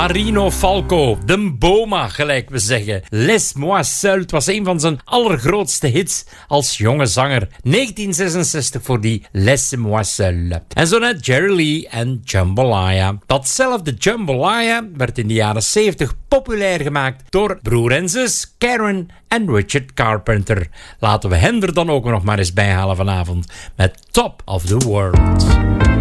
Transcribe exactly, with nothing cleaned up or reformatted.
Marino Falco, de Boma, gelijk we zeggen. Laisse-moi seul, het was een van zijn allergrootste hits als jonge zanger. negentien zesenzestig voor die Laisse-moi seul. En zo net Jerry Lee en Jambalaya. Datzelfde Jambalaya werd in de jaren zeventig populair gemaakt door broer en zus Karen en Richard Carpenter. Laten we hen er dan ook nog maar eens bij halen vanavond met Top of the World.